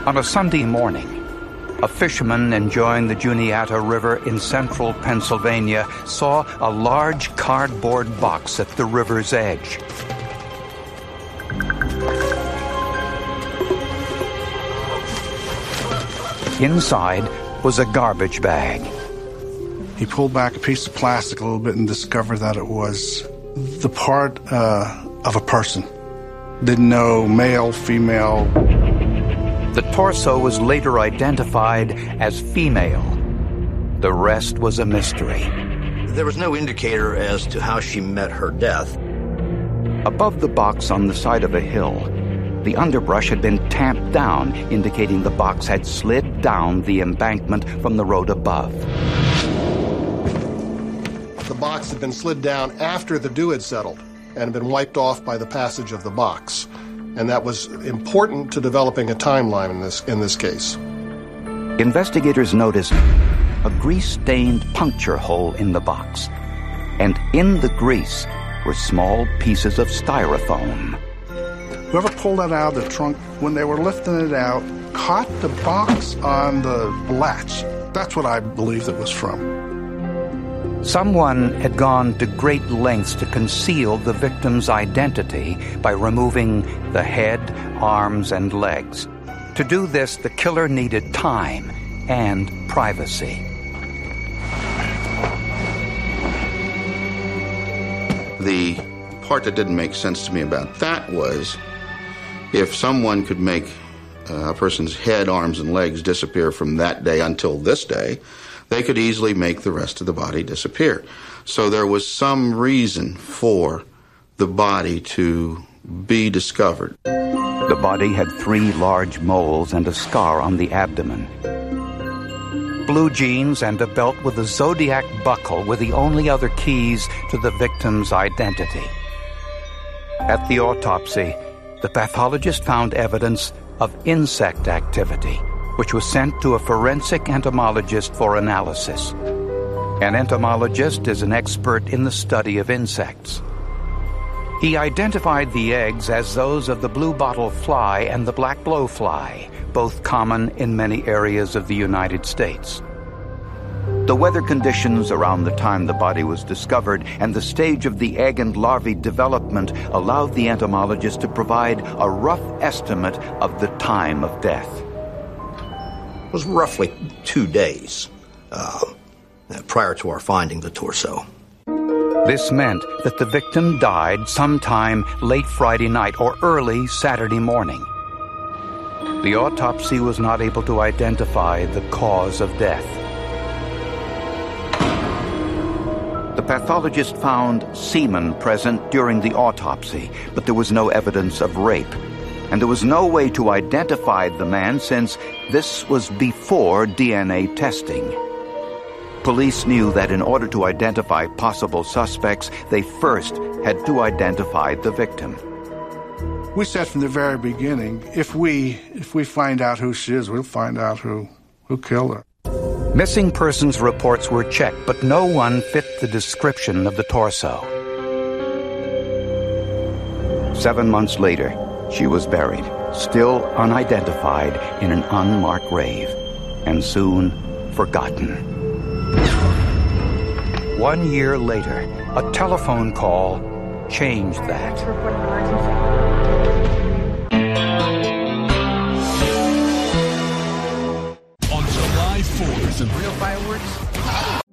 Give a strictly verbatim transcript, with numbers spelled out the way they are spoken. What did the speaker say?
On a Sunday morning, a fisherman enjoying the Juniata River in central Pennsylvania saw a large cardboard box at the river's edge. Inside was a garbage bag. He pulled back a piece of plastic a little bit and discovered that it was the part uh, of a person. Didn't know male, female. The torso was later identified as female. The rest was a mystery. There was no indicator as to how she met her death. Above the box on the side of a hill, the underbrush had been tamped down, indicating the box had slid down the embankment from the road above. The box had been slid down after the dew had settled and had been wiped off by the passage of the box. And that was important to developing a timeline in this, in this case. Investigators noticed a grease-stained puncture hole in the box. And in the grease were small pieces of styrofoam. Whoever pulled that out of the trunk, when they were lifting it out, caught the box on the latch. That's what I believe it was from. Someone had gone to great lengths to conceal the victim's identity by removing the head, arms, and legs. To do this, the killer needed time and privacy. The part that didn't make sense to me about that was if someone could make uh, a person's head, arms, and legs disappear from that day until this day, they could easily make the rest of the body disappear. So there was some reason for the body to be discovered. The body had three large moles and a scar on the abdomen. Blue jeans and a belt with a zodiac buckle were the only other keys to the victim's identity. At the autopsy, the pathologist found evidence of insect activity, which was sent to a forensic entomologist for analysis. An entomologist is an expert in the study of insects. He identified the eggs as those of the bluebottle fly and the black blowfly, both common in many areas of the United States. The weather conditions around the time the body was discovered and the stage of the egg and larvae development allowed the entomologist to provide a rough estimate of the time of death. It was roughly two days uh, prior to our finding the torso. This meant that the victim died sometime late Friday night or early Saturday morning. The autopsy was not able to identify the cause of death. The pathologist found semen present during the autopsy, but there was no evidence of rape. And there was no way to identify the man since this was before D N A testing. Police knew that in order to identify possible suspects, they first had to identify the victim. We said from the very beginning, if we if we find out who she is, we'll find out who, who killed her. Missing persons reports were checked, but no one fit the description of the torso. Seven months later, she was buried, still unidentified, in an unmarked grave, and soon forgotten. One year later, a telephone call changed that. On July fourth, some real fireworks.